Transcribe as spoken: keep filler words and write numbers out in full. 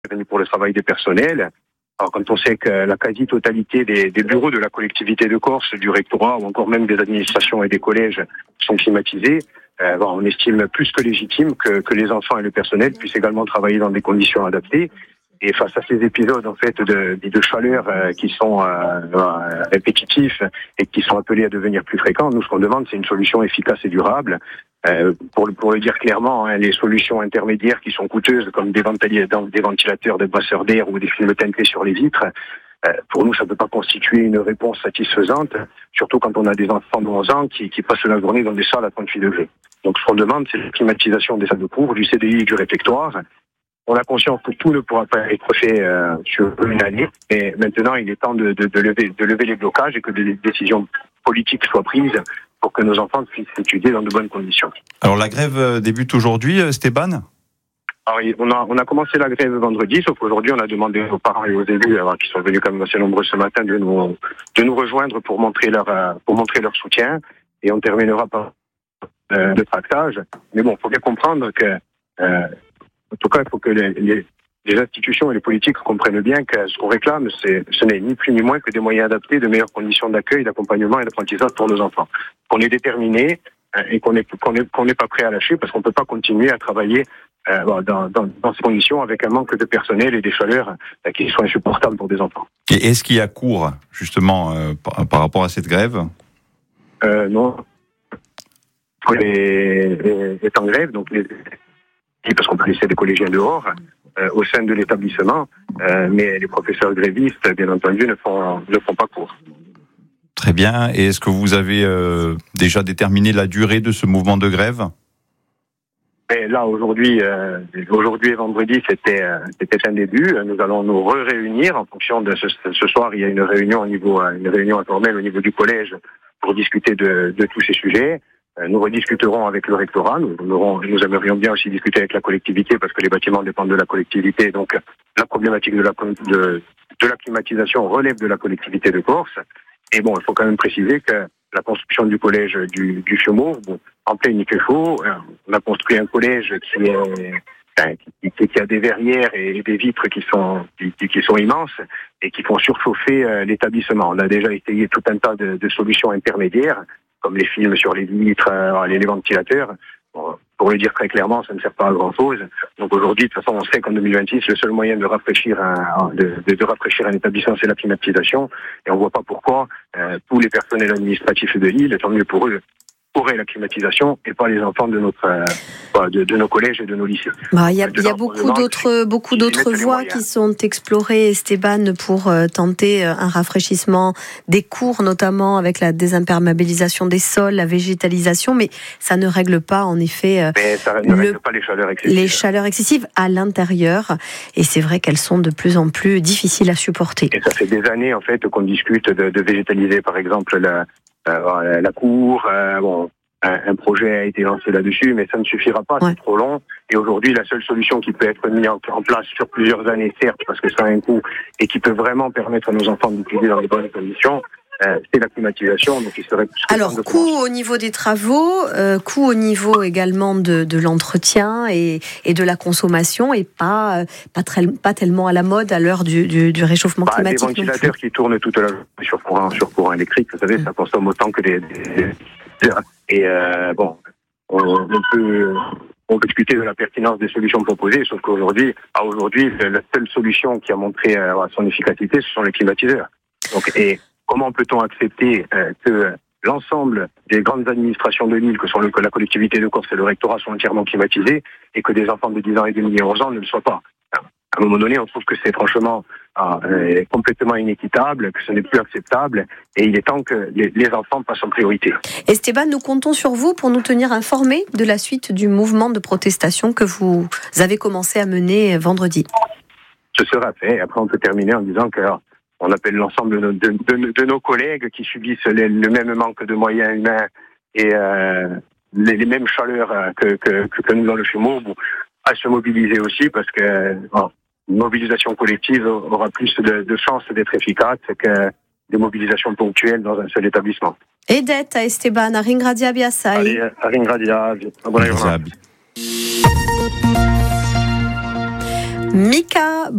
ni pour le travail des personnels. Alors, quand on sait que la quasi-totalité des, des bureaux de la collectivité de Corse, du rectorat ou encore même des administrations et des collèges sont climatisés, euh, bon, on estime plus que légitime que, que les enfants et le personnel puissent également travailler dans des conditions adaptées. Et face à ces épisodes en fait de, de chaleur euh, qui sont euh, euh, répétitifs et qui sont appelés à devenir plus fréquents, nous ce qu'on demande c'est une solution efficace et durable. Euh, pour, pour le dire clairement, hein, les solutions intermédiaires qui sont coûteuses comme des, ventali- des ventilateurs, des brasseurs d'air ou des films teintés sur les vitres, euh, pour nous ça ne peut pas constituer une réponse satisfaisante, surtout quand on a des enfants de onze ans qui, qui passent la journée dans des salles à trente-huit degrés. Donc ce qu'on demande c'est la climatisation des salles de cours, du C D I et du réfectoire. On a conscience que tout ne pourra pas être fait euh, sur une année, mais maintenant il est temps de, de, de, lever, de lever les blocages et que des décisions politiques soient prises pour que nos enfants puissent étudier dans de bonnes conditions. Alors la grève débute aujourd'hui, Stéban ? Alors, on a, on a commencé la grève vendredi, sauf qu'aujourd'hui on a demandé aux parents et aux élus, alors, qui sont venus quand même assez nombreux ce matin, de nous, de nous rejoindre pour montrer leur, pour montrer leur soutien, et on terminera par euh, le tractage. Mais bon, il faut bien comprendre que euh, en tout cas, il faut que les, les, les institutions et les politiques comprennent bien que ce qu'on réclame, c'est, ce n'est ni plus ni moins que des moyens adaptés, de meilleures conditions d'accueil, d'accompagnement et d'apprentissage pour nos enfants. Qu'on est déterminé euh, et qu'on n'est qu'on est, qu'on n'est pas prêt à lâcher parce qu'on ne peut pas continuer à travailler euh, dans, dans, dans ces conditions avec un manque de personnel et des chaleurs euh, qui sont insupportables pour des enfants. Et est-ce qu'il y a cours, justement, euh, par, par rapport à cette grève ? euh, Non. Les, les, les temps de grève, donc les parce qu'on peut laisser des collégiens dehors euh, au sein de l'établissement, euh, mais les professeurs grévistes, bien entendu, ne font, ne font pas cours. Très bien. Et est-ce que vous avez euh, déjà déterminé la durée de ce mouvement de grève ? Et là, aujourd'hui, euh, aujourd'hui et vendredi, c'était, euh, c'était un début. Nous allons nous re-réunir en fonction de ce, ce soir. Il y a une réunion au niveau, une réunion informelle au niveau du collège pour discuter de, de tous ces sujets. Nous rediscuterons avec le rectorat. Nous, nous, nous aimerions bien aussi discuter avec la collectivité parce que les bâtiments dépendent de la collectivité. Donc, la problématique de la, de, de la climatisation relève de la collectivité de Corse. Et bon, il faut quand même préciser que la construction du collège du, du Fiumo, bon, en plein Nicquefo, on a construit un collège qui est, enfin, qui, qui a des verrières et des vitres qui sont, qui, qui sont immenses et qui font surchauffer euh, l'établissement. On a déjà essayé tout un tas de, de solutions intermédiaires, comme les films sur les vitres, euh, les, les ventilateurs. Bon, pour le dire très clairement, ça ne sert pas à grand-chose. Donc aujourd'hui, de toute façon, on sait qu'en deux mille vingt-six, le seul moyen de rafraîchir un, de, de, de rafraîchir un établissement, c'est la climatisation. Et on ne voit pas pourquoi euh, tous les personnels administratifs de l'île, tant mieux pour eux, auraient la climatisation et pas les enfants de notre euh, de, de nos collèges et de nos lycées. Bah, il y a, il y a beaucoup d'autres beaucoup d'autres voies qui sont explorées, Esteban, pour euh, tenter un rafraîchissement des cours, notamment avec la désimperméabilisation des sols, la végétalisation, mais ça ne règle pas en effet euh, mais ça ne règle le, pas les chaleurs excessives. Les chaleurs excessives à l'intérieur, et c'est vrai qu'elles sont de plus en plus difficiles à supporter. Et ça fait des années en fait qu'on discute de, de végétaliser, par exemple la Euh, la cour, euh, bon, un, un projet a été lancé là-dessus, mais ça ne suffira pas, ouais. C'est trop long. Et aujourd'hui, la seule solution qui peut être mise en, en place sur plusieurs années, certes, parce que ça a un coût, et qui peut vraiment permettre à nos enfants d'étudier dans les bonnes conditions, euh, c'est la climatisation. Donc il serait plus Alors, de coût au niveau des travaux, euh, coût au niveau également de, de l'entretien et, et de la consommation, et pas, pas, très, pas tellement à la mode à l'heure du, du, du réchauffement bah, climatique. Des ventilateurs qui tournent toute la journée sur courant, sur courant électrique, vous savez, mmh. ça consomme autant que des... des, des et euh, bon, on, on peut... On peut discuter de la pertinence des solutions proposées, sauf qu'aujourd'hui, à aujourd'hui, la seule solution qui a montré euh, son efficacité, ce sont les climatiseurs. Donc, et comment peut-on accepter euh, que l'ensemble des grandes administrations de l'île, que sont le, que la collectivité de Corse et le rectorat, sont entièrement climatisés, et que des enfants de dix ans et demi et onze ans ne le soient pas? À un moment donné, on trouve que c'est franchement euh, complètement inéquitable, que ce n'est plus acceptable, et il est temps que les, les enfants passent en priorité. Esteban, nous comptons sur vous pour nous tenir informés de la suite du mouvement de protestation que vous avez commencé à mener vendredi. Ce sera fait. Après, on peut terminer en disant que on appelle l'ensemble de nos, de, de, de nos collègues qui subissent les, le même manque de moyens humains et euh, les, les mêmes chaleurs que, que, que nous dans le Fiumo, à se mobiliser aussi, parce que bon, une mobilisation collective aura plus de, de chances d'être efficace que des mobilisations ponctuelles dans un seul établissement. Edet à Esteban, à Ringradia Biasai. Allez, à Ringradia, bonne journée. Mika